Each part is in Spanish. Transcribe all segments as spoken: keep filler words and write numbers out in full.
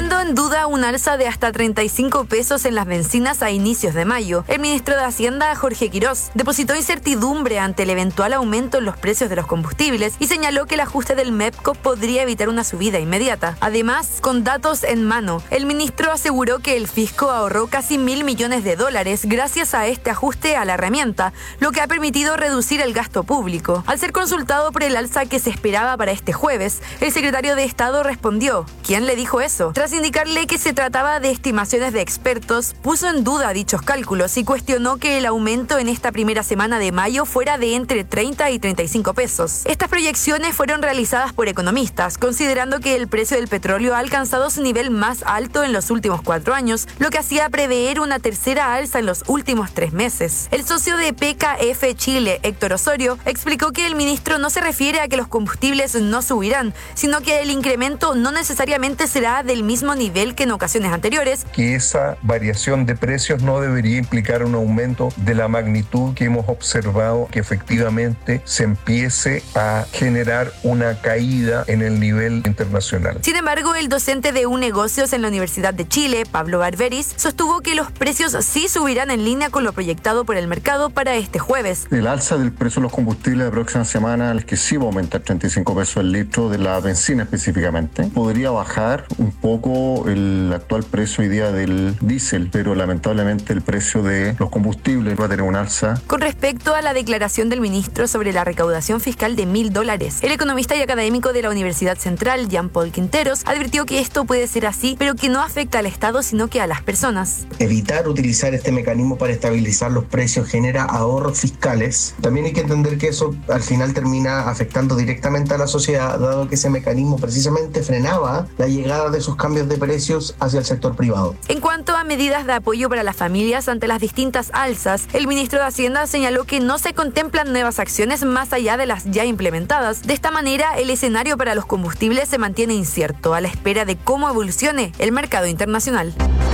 Poniendo en duda un alza de hasta treinta y cinco pesos en las bencinas a inicios de mayo, el ministro de Hacienda, Jorge Quirós, depositó incertidumbre ante el eventual aumento en los precios de los combustibles y señaló que el ajuste del MEPCO podría evitar una subida inmediata. Además, con datos en mano, el ministro aseguró que el fisco ahorró casi mil millones de dólares gracias a este ajuste a la herramienta, lo que ha permitido reducir el gasto público. Al ser consultado por el alza que se esperaba para este jueves, el secretario de Estado respondió: ¿quién le dijo eso? Tras indicarle que se trataba de estimaciones de expertos, puso en duda dichos cálculos y cuestionó que el aumento en esta primera semana de mayo fuera de entre treinta y treinta y cinco pesos. Estas proyecciones fueron realizadas por economistas, considerando que el precio del petróleo ha alcanzado su nivel más alto en los últimos cuatro años, lo que hacía prever una tercera alza en los últimos tres meses. El socio de P K F Chile, Héctor Osorio, explicó que el ministro no se refiere a que los combustibles no subirán, sino que el incremento no necesariamente será del mismo nivel que en ocasiones anteriores. Que esa variación de precios no debería implicar un aumento de la magnitud que hemos observado, que efectivamente se empiece a generar una caída en el nivel internacional. Sin embargo, el docente de U Negocios en la Universidad de Chile, Pablo Barberis, sostuvo que los precios sí subirán en línea con lo proyectado por el mercado para este jueves. El alza del precio de los combustibles la próxima semana es que sí va a aumentar treinta y cinco pesos el litro de la benzina específicamente. Podría bajar un poco el actual precio hoy día del diésel, pero lamentablemente el precio de los combustibles va a tener un alza. Con respecto a la declaración del ministro sobre la recaudación fiscal de mil dólares, el economista y académico de la Universidad Central, Jean-Paul Quinteros, advirtió que esto puede ser así, pero que no afecta al Estado, sino que a las personas. Evitar utilizar este mecanismo para estabilizar los precios genera ahorros fiscales. También hay que entender que eso al final termina afectando directamente a la sociedad, dado que ese mecanismo precisamente frenaba la llegada de esos cambios de precios hacia el sector privado. En cuanto a medidas de apoyo para las familias ante las distintas alzas, el ministro de Hacienda señaló que no se contemplan nuevas acciones más allá de las ya implementadas. De esta manera, el escenario para los combustibles se mantiene incierto, a la espera de cómo evolucione el mercado internacional.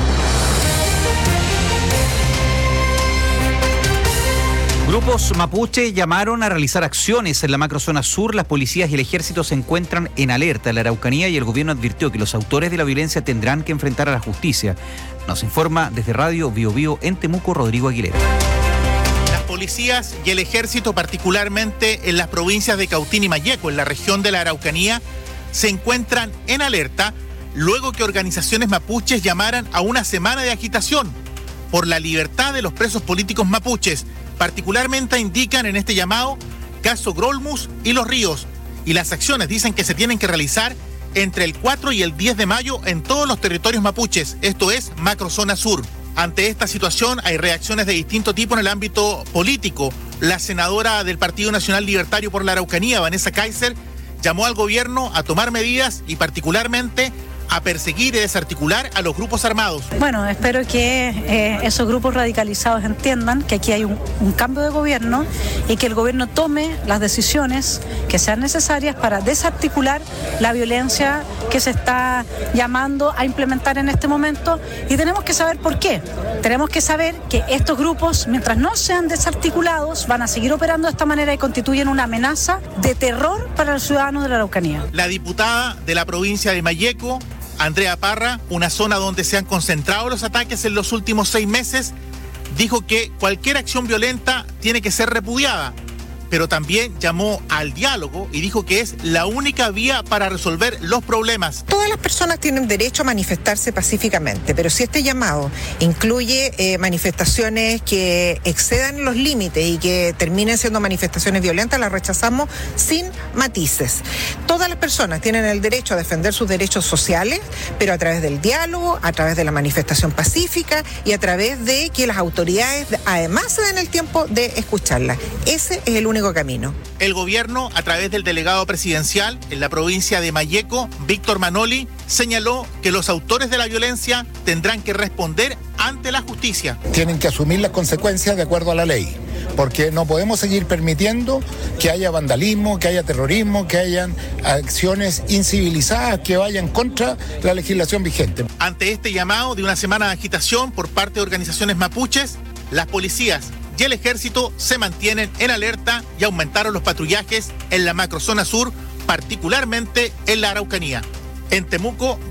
Grupos mapuche llamaron a realizar acciones en la macrozona sur. Las policías y el ejército se encuentran en alerta en la Araucanía y el gobierno advirtió que los autores de la violencia tendrán que enfrentar a la justicia. Nos informa desde Radio Bio Bio en Temuco, Rodrigo Aguilera. Las policías y el ejército, particularmente en las provincias de Cautín y Malleco, en la región de la Araucanía, se encuentran en alerta luego que organizaciones mapuches llamaran a una semana de agitación por la libertad de los presos políticos mapuches. Particularmente indican en este llamado Caso Grolmus y Los Ríos, y las acciones dicen que se tienen que realizar entre el cuatro y el diez de mayo en todos los territorios mapuches, esto es macrozona sur. Ante esta situación hay reacciones de distinto tipo en el ámbito político. La senadora del Partido Nacional Libertario por la Araucanía, Vanessa Kaiser, llamó al gobierno a tomar medidas y particularmente a perseguir y desarticular a los grupos armados. Bueno, espero que eh, esos grupos radicalizados entiendan que aquí hay un, un cambio de gobierno y que el gobierno tome las decisiones que sean necesarias para desarticular la violencia que se está llamando a implementar en este momento, y tenemos que saber por qué. Tenemos que saber que estos grupos, mientras no sean desarticulados, van a seguir operando de esta manera y constituyen una amenaza de terror para los ciudadanos de la Araucanía. La diputada de la provincia de Malleco, Andrea Parra, una zona donde se han concentrado los ataques en los últimos seis meses, dijo que cualquier acción violenta tiene que ser repudiada, pero también llamó al diálogo y dijo que es la única vía para resolver los problemas. Todas las personas tienen derecho a manifestarse pacíficamente, pero si este llamado incluye eh, manifestaciones que excedan los límites y que terminen siendo manifestaciones violentas, las rechazamos sin matices. Todas las personas tienen el derecho a defender sus derechos sociales, pero a través del diálogo, a través de la manifestación pacífica y a través de que las autoridades además se den el tiempo de escucharlas. Ese es el único camino. El gobierno, a través del delegado presidencial en la provincia de Malleco, Víctor Manoli, señaló que los autores de la violencia tendrán que responder ante la justicia. Tienen que asumir las consecuencias de acuerdo a la ley, porque no podemos seguir permitiendo que haya vandalismo, que haya terrorismo, que hayan acciones incivilizadas que vayan contra la legislación vigente. Ante este llamado de una semana de agitación por parte de organizaciones mapuches, las policías y el ejército se mantienen en alerta y aumentaron los patrullajes en la macrozona sur, particularmente en la Araucanía. En Temuco,